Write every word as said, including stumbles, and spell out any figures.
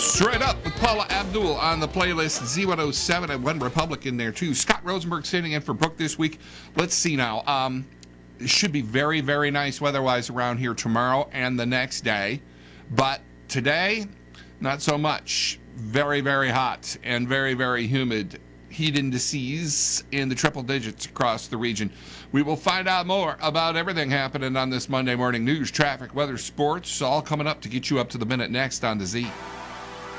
Straight Up with Paula Abdul on the playlist. Z one oh seven and One Republic in there, too. Scott Rosenberg sitting in for Brooke this week. Let's see now. Um, it should be very, very nice weather-wise around here tomorrow and the next day. But today, not so much. Very, very hot and very, very humid. Heat indices in the triple digits across the region. We will find out more about everything happening on this Monday morning. News, traffic, weather, sports, all coming up to get you up to the minute next on the Z.